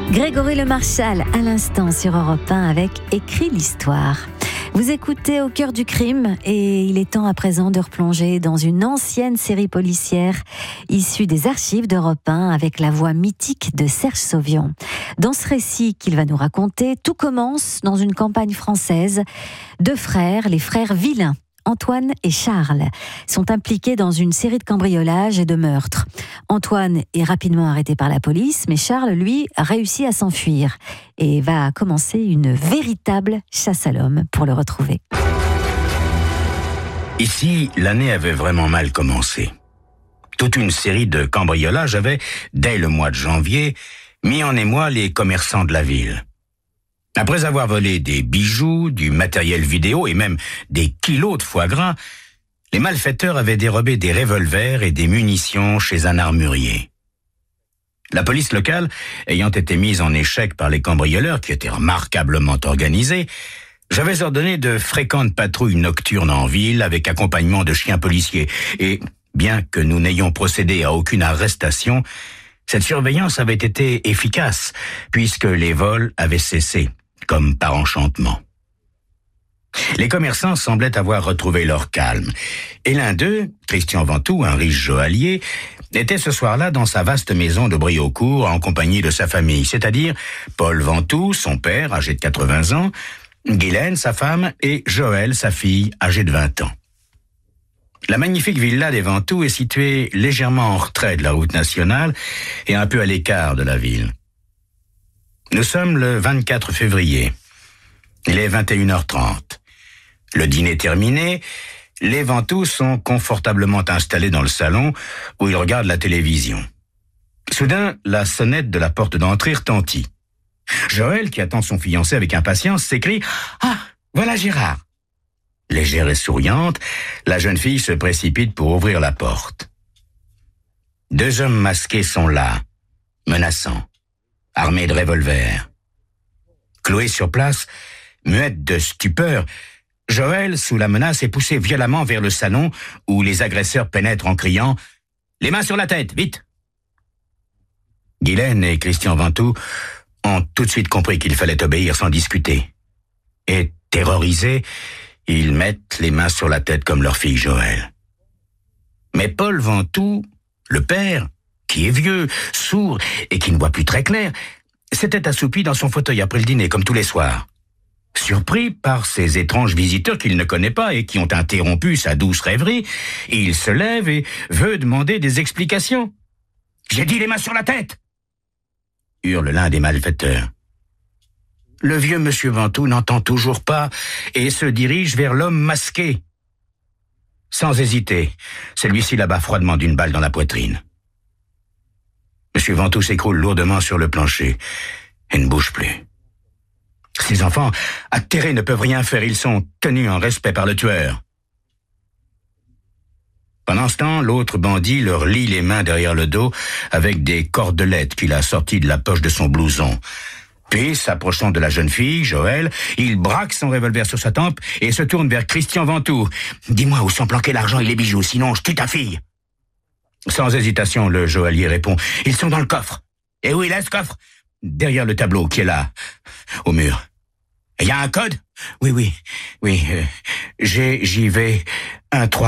Grégory Le Marchal, à l'instant sur Europe 1 avec Écrit l'Histoire. Vous écoutez Au cœur du crime et il est temps à présent de replonger dans une ancienne série policière issue des archives d'Europe 1 avec la voix mythique de Serge Sauvion. Dans ce récit qu'il va nous raconter, tout commence dans une campagne française. Deux frères, les frères Villain, Antoine et Charles, sont impliqués dans une série de cambriolages et de meurtres. Antoine est rapidement arrêté par la police, mais Charles, lui, réussit à s'enfuir et va commencer une véritable chasse à l'homme pour le retrouver. Ici, l'année avait vraiment mal commencé. Toute une série de cambriolages avait, dès le mois de janvier, mis en émoi les commerçants de la ville. Après avoir volé des bijoux, du matériel vidéo et même des kilos de foie gras, les malfaiteurs avaient dérobé des revolvers et des munitions chez un armurier. La police locale, ayant été mise en échec par les cambrioleurs qui étaient remarquablement organisés, j'avais ordonné de fréquentes patrouilles nocturnes en ville avec accompagnement de chiens policiers. Et bien que nous n'ayons procédé à aucune arrestation, cette surveillance avait été efficace puisque les vols avaient cessé, comme par enchantement. Les commerçants semblaient avoir retrouvé leur calme. Et l'un d'eux, Christian Ventoux, un riche joaillier, était ce soir-là dans sa vaste maison de Briaucourt en compagnie de sa famille, c'est-à-dire Paul Ventoux, son père, âgé de 80 ans, Guylaine, sa femme, et Joël, sa fille, âgée de 20 ans. La magnifique villa des Ventoux est située légèrement en retrait de la route nationale et un peu à l'écart de la ville. Nous sommes le 24 février. Il est 21h30. Le dîner terminé, les Ventoux sont confortablement installés dans le salon où ils regardent la télévision. Soudain, la sonnette de la porte d'entrée retentit. Joël, qui attend son fiancé avec impatience, s'écrie « Ah, voilà Gérard !» Légère et souriante, la jeune fille se précipite pour ouvrir la porte. Deux hommes masqués sont là, menaçants, armés de revolvers. Cloué sur place, muette de stupeur, Joël, sous la menace, est poussé violemment vers le salon où les agresseurs pénètrent en criant « Les mains sur la tête, vite !» Guylaine et Christian Ventoux ont tout de suite compris qu'il fallait obéir sans discuter. Et, terrorisés, ils mettent les mains sur la tête comme leur fille Joël. Mais Paul Ventoux, le père, qui est vieux, sourd et qui ne voit plus très clair, s'était assoupi dans son fauteuil après le dîner, comme tous les soirs. Surpris par ces étranges visiteurs qu'il ne connaît pas et qui ont interrompu sa douce rêverie, il se lève et veut demander des explications. « J'ai dit les mains sur la tête !» hurle l'un des malfaiteurs. Le vieux monsieur Ventoux n'entend toujours pas et se dirige vers l'homme masqué. Sans hésiter, celui-ci l'abat froidement d'une balle dans la poitrine. Monsieur Ventoux s'écroule lourdement sur le plancher et ne bouge plus. Ces enfants, atterrés, ne peuvent rien faire. Ils sont tenus en respect par le tueur. Pendant ce temps, l'autre bandit leur lie les mains derrière le dos avec des cordelettes qu'il a sorties de la poche de son blouson. Puis, s'approchant de la jeune fille, Joël, il braque son revolver sur sa tempe et se tourne vers Christian Ventoux. « Dis-moi où sont planqués l'argent et les bijoux, sinon je tue ta fille !» Sans hésitation, le joaillier répond « Ils sont dans le coffre. » « Et où il est ce coffre ?»« Derrière le tableau qui est là, au mur. » « Il y a un code ?»« Oui, JV 1326. »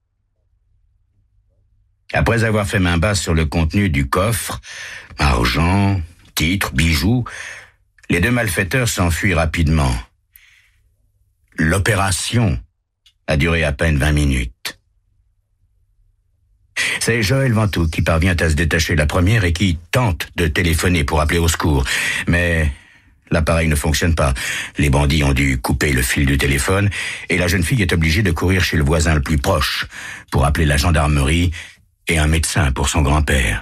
Après avoir fait main basse sur le contenu du coffre, argent, titres, bijoux, les deux malfaiteurs s'enfuient rapidement. L'opération a duré à peine 20 minutes. C'est Joël Ventoux qui parvient à se détacher la première et qui tente de téléphoner pour appeler au secours. Mais l'appareil ne fonctionne pas. Les bandits ont dû couper le fil du téléphone et la jeune fille est obligée de courir chez le voisin le plus proche pour appeler la gendarmerie et un médecin pour son grand-père.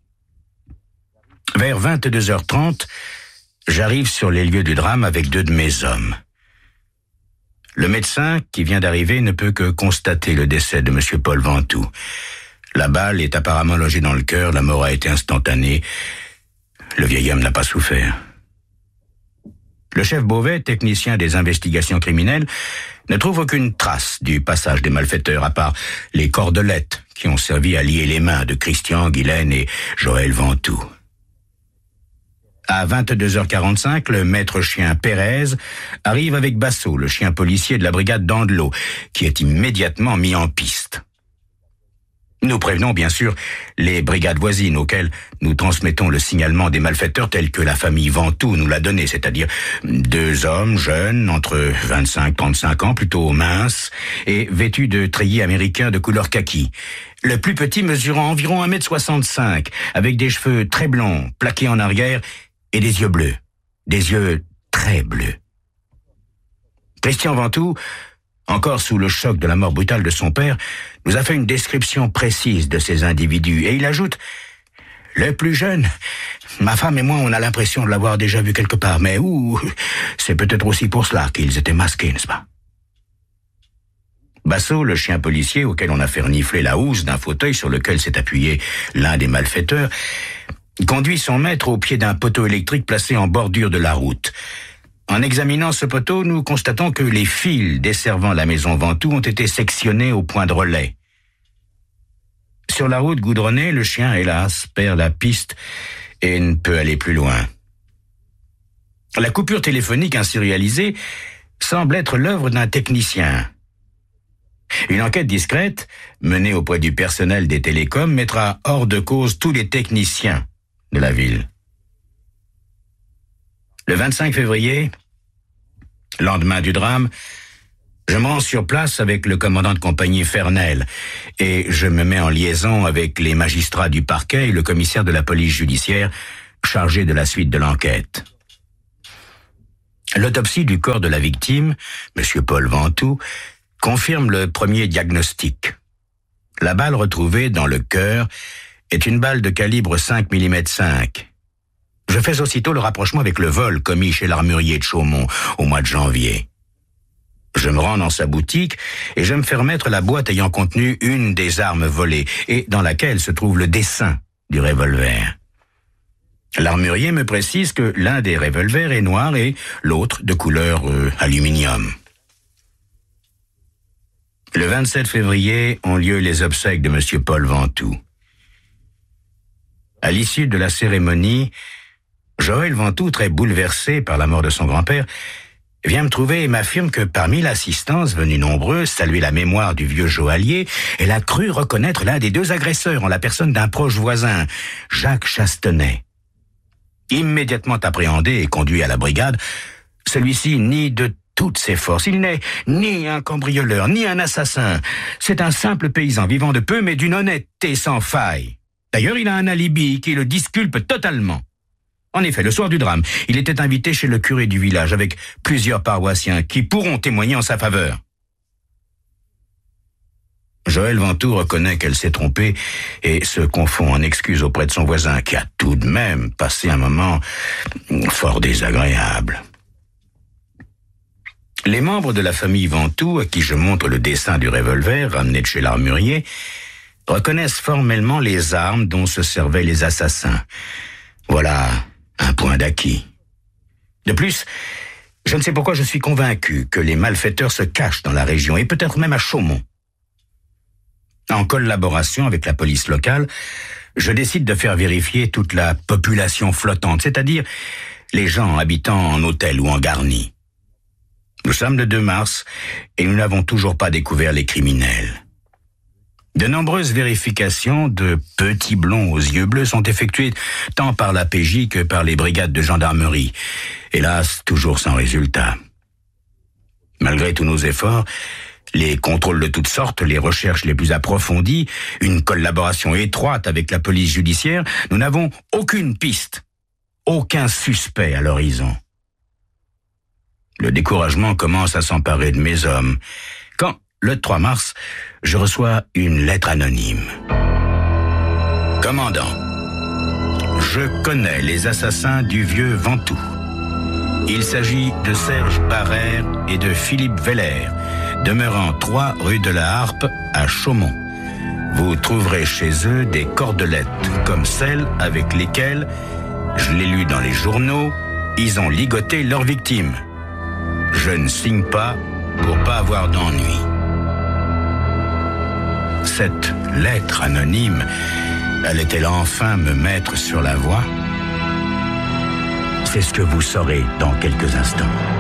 Vers 22h30, j'arrive sur les lieux du drame avec deux de mes hommes. Le médecin qui vient d'arriver ne peut que constater le décès de M. Paul Ventoux. La balle est apparemment logée dans le cœur, la mort a été instantanée. Le vieil homme n'a pas souffert. Le chef Beauvais, technicien des investigations criminelles, ne trouve aucune trace du passage des malfaiteurs, à part les cordelettes qui ont servi à lier les mains de Christian, Guylaine et Joël Ventoux. À 22h45, le maître chien Pérez arrive avec Basso, le chien policier de la brigade d'Andelot, qui est immédiatement mis en piste. Nous prévenons bien sûr les brigades voisines auxquelles nous transmettons le signalement des malfaiteurs tels que la famille Ventoux nous l'a donné, c'est-à-dire 2 hommes jeunes, entre 25 et 35 ans, plutôt minces, et vêtus de treillis américains de couleur kaki. Le plus petit mesurant environ 1m65, avec des cheveux très blonds, plaqués en arrière, et des yeux bleus. Des yeux très bleus. Christian Ventoux, encore sous le choc de la mort brutale de son père, nous a fait une description précise de ces individus, et il ajoute « Le plus jeune, ma femme et moi, on a l'impression de l'avoir déjà vu quelque part, mais où, c'est peut-être aussi pour cela qu'ils étaient masqués, n'est-ce pas ?» Basso, le chien policier auquel on a fait renifler la housse d'un fauteuil sur lequel s'est appuyé l'un des malfaiteurs, conduit son maître au pied d'un poteau électrique placé en bordure de la route. En examinant ce poteau, nous constatons que les fils desservant la maison Ventoux ont été sectionnés au point de relais. Sur la route goudronnée, le chien, hélas, perd la piste et ne peut aller plus loin. La coupure téléphonique ainsi réalisée semble être l'œuvre d'un technicien. Une enquête discrète, menée auprès du personnel des télécoms, mettra hors de cause tous les techniciens de la ville. Le 25 février, lendemain du drame, je me rends sur place avec le commandant de compagnie Fernel et je me mets en liaison avec les magistrats du parquet et le commissaire de la police judiciaire chargé de la suite de l'enquête. L'autopsie du corps de la victime, M. Paul Ventoux, confirme le premier diagnostic. La balle retrouvée dans le cœur est une balle de calibre 5 mm 5. Je fais aussitôt le rapprochement avec le vol commis chez l'armurier de Chaumont au mois de janvier. Je me rends dans sa boutique et je me fais remettre la boîte ayant contenu une des armes volées et dans laquelle se trouve le dessin du revolver. L'armurier me précise que l'un des revolvers est noir et l'autre de couleur aluminium. Le 27 février ont lieu les obsèques de M. Paul Ventoux. À l'issue de la cérémonie, Joël Ventoux, très bouleversé par la mort de son grand-père, vient me trouver et m'affirme que parmi l'assistance venue nombreuse saluer la mémoire du vieux joaillier, elle a cru reconnaître l'un des 2 agresseurs en la personne d'un proche voisin, Jacques Chastenay. Immédiatement appréhendé et conduit à la brigade, celui-ci nie de toutes ses forces. Il n'est ni un cambrioleur, ni un assassin. C'est un simple paysan vivant de peu, mais d'une honnêteté sans faille. D'ailleurs, il a un alibi qui le disculpe totalement. En effet, le soir du drame, il était invité chez le curé du village avec plusieurs paroissiens qui pourront témoigner en sa faveur. Joël Ventoux reconnaît qu'elle s'est trompée et se confond en excuses auprès de son voisin qui a tout de même passé un moment fort désagréable. Les membres de la famille Ventoux, à qui je montre le dessin du revolver ramené de chez l'armurier, reconnaissent formellement les armes dont se servaient les assassins. Voilà un point d'acquis. De plus, je ne sais pourquoi je suis convaincu que les malfaiteurs se cachent dans la région et peut-être même à Chaumont. En collaboration avec la police locale, je décide de faire vérifier toute la population flottante, c'est-à-dire les gens habitant en hôtel ou en garni. Nous sommes le 2 mars et nous n'avons toujours pas découvert les criminels. De nombreuses vérifications de petits blonds aux yeux bleus sont effectuées tant par la PJ que par les brigades de gendarmerie. Hélas, toujours sans résultat. Malgré tous nos efforts, les contrôles de toutes sortes, les recherches les plus approfondies, une collaboration étroite avec la police judiciaire, nous n'avons aucune piste, aucun suspect à l'horizon. Le découragement commence à s'emparer de mes hommes, quand, le 3 mars, je reçois une lettre anonyme. Commandant, je connais les assassins du vieux Ventoux. Il s'agit de Serge Barrère et de Philippe Veller, demeurant 3 rue de la Harpe à Chaumont. Vous trouverez chez eux des cordelettes comme celles avec lesquelles, je l'ai lu dans les journaux, ils ont ligoté leurs victimes. Je ne signe pas pour pas avoir d'ennui. Cette lettre anonyme allait-elle enfin me mettre sur la voie ? c'est ce que vous saurez dans quelques instants.